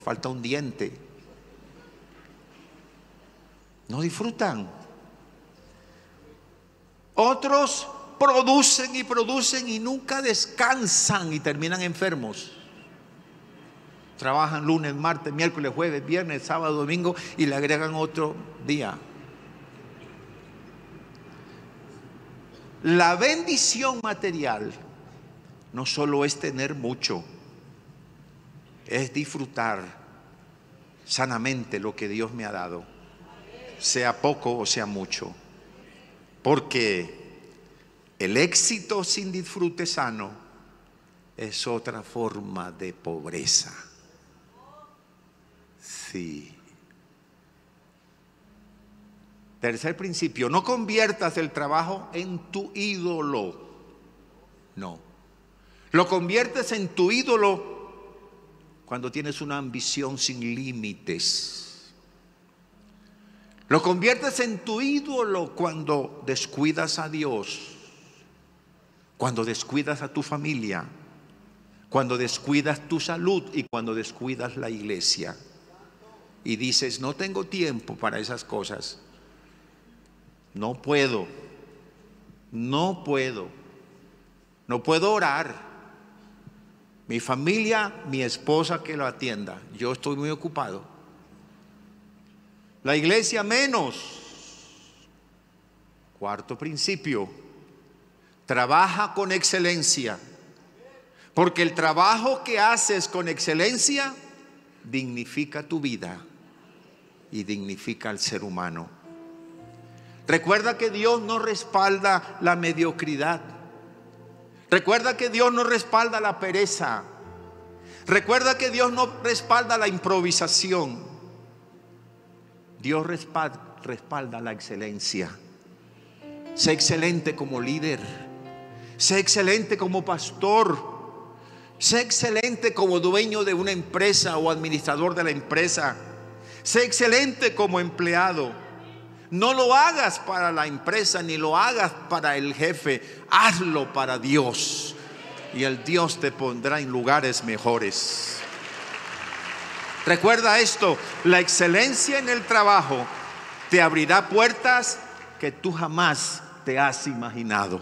falta un diente. No disfrutan. Otros producen y producen y nunca descansan y terminan enfermos. Trabajan lunes, martes, miércoles, jueves, viernes, sábado, domingo y le agregan otro día. La bendición material no solo es tener mucho, es disfrutar sanamente lo que Dios me ha dado, sea poco o sea mucho. Porque el éxito sin disfrute sano es otra forma de pobreza. Sí. Tercer principio, no conviertas el trabajo en tu ídolo. No. Lo conviertes en tu ídolo cuando tienes una ambición sin límites. Lo conviertes en tu ídolo cuando descuidas a Dios, cuando descuidas a tu familia, cuando descuidas tu salud y cuando descuidas la iglesia. Y dices, no tengo tiempo para esas cosas. No puedo orar. Mi familia, mi esposa que lo atienda. Yo estoy muy ocupado. La iglesia menos. Cuarto principio, trabaja con excelencia, porque el trabajo que haces con excelencia dignifica tu vida y dignifica al ser humano. Recuerda que Dios no respalda la mediocridad. Recuerda que Dios no respalda la pereza. Recuerda que Dios no respalda la improvisación. Dios respalda la excelencia. Sé excelente como líder. Sé excelente como pastor. Sé excelente como dueño de una empresa o administrador de la empresa. Sé excelente como empleado. No lo hagas para la empresa ni lo hagas para el jefe. Hazlo para Dios. Y el Dios te pondrá en lugares mejores. Recuerda esto, la excelencia en el trabajo te abrirá puertas que tú jamás te has imaginado.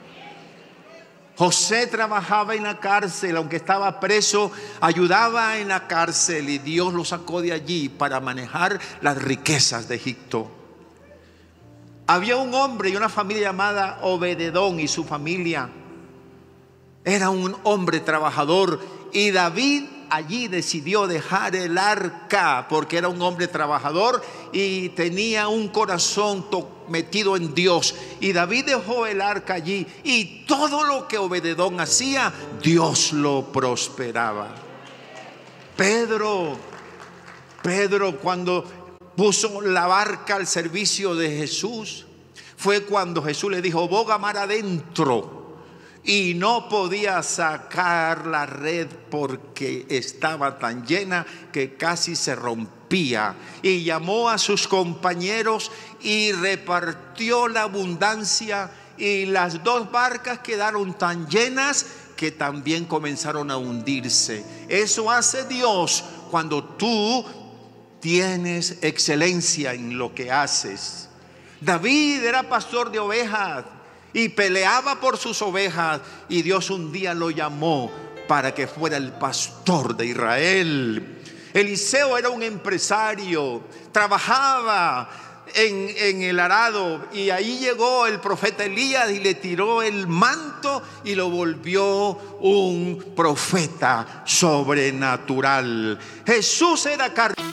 José trabajaba en la cárcel, aunque estaba preso, ayudaba en la cárcel y Dios lo sacó de allí para manejar las riquezas de Egipto. Había un hombre y una familia llamada Obededón y su familia. Era un hombre trabajador y David allí decidió dejar el arca porque era un hombre trabajador y tenía un corazón metido en Dios. Y David dejó el arca allí y todo lo que Obededón hacía, Dios lo prosperaba. Pedro, cuando puso la barca al servicio de Jesús, fue cuando Jesús le dijo: boga mar adentro. Y no podía sacar la red porque estaba tan llena que casi se rompía. Y llamó a sus compañeros y repartió la abundancia. Y las dos barcas quedaron tan llenas que también comenzaron a hundirse. Eso hace Dios cuando tú tienes excelencia en lo que haces. David era pastor de ovejas y peleaba por sus ovejas, y Dios un día lo llamó para que fuera el pastor de Israel. Eliseo era un empresario, trabajaba en el arado, y ahí llegó el profeta Elías y le tiró el manto y lo volvió un profeta sobrenatural. Jesús era carpintero.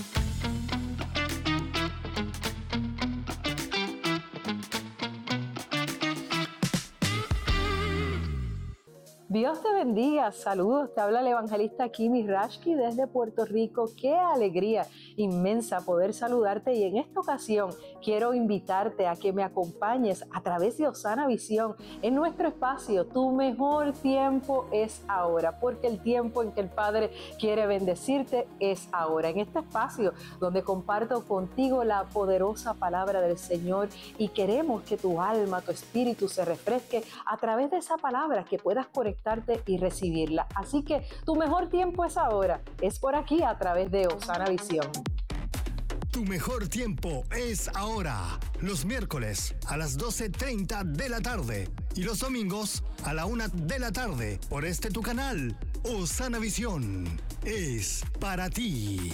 Dios te bendiga, saludos, te habla el evangelista Kimi Rashki desde Puerto Rico. Qué alegría inmensa poder saludarte, y en esta ocasión quiero invitarte a que me acompañes a través de Osana Visión en nuestro espacio Tu Mejor Tiempo es Ahora, porque el tiempo en que el Padre quiere bendecirte es ahora. En este espacio donde comparto contigo la poderosa palabra del Señor, y queremos que tu alma, tu espíritu se refresque a través de esa palabra, que puedas conectar escucharte y recibirla. Así que tu mejor tiempo es ahora, es por aquí a través de Osana Visión. Tu mejor tiempo es ahora. Los miércoles a las 12:30 de la tarde y los domingos a la 1 de la tarde por tu canal. Osana Visión es para ti.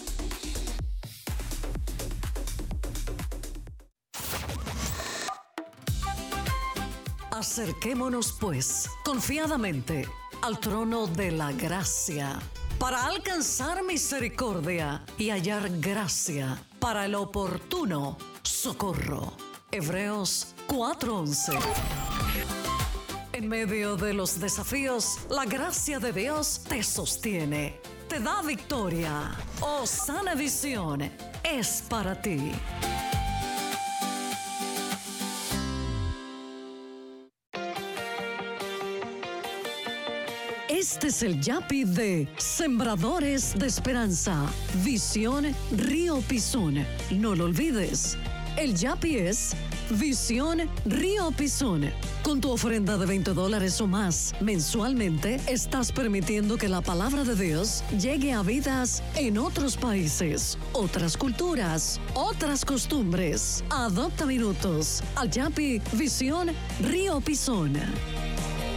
Acerquémonos pues confiadamente al trono de la gracia para alcanzar misericordia y hallar gracia para el oportuno socorro. Hebreos 4:11. En medio de los desafíos, la gracia de Dios te sostiene, te da victoria. Osana Visión es para ti. Este es el Yapi de Sembradores de Esperanza, Visión Río Pisón. No lo olvides, el Yapi es Visión Río Pisón. Con tu ofrenda de $20 o más mensualmente, estás permitiendo que la palabra de Dios llegue a vidas en otros países, otras culturas, otras costumbres. Adopta minutos al Yapi Visión Río Pisón.